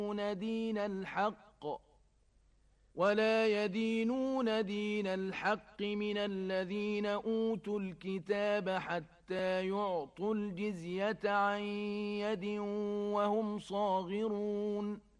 دين الحق ولا يدينون دين الحق من الذين أوتوا الكتاب حتى يعطوا الجزية عن يد وهم صاغرون